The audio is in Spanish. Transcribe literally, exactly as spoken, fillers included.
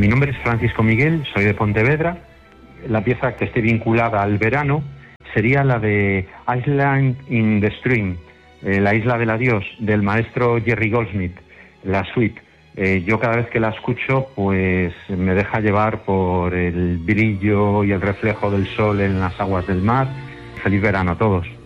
Mi nombre es Francisco Miguel, soy de Pontevedra. La pieza que esté vinculada al verano sería la de Island in the Stream, eh, la isla del adiós, del maestro Jerry Goldsmith, la suite. Eh, yo cada vez que la escucho, pues me deja llevar por el brillo y el reflejo del sol en las aguas del mar. Feliz verano a todos.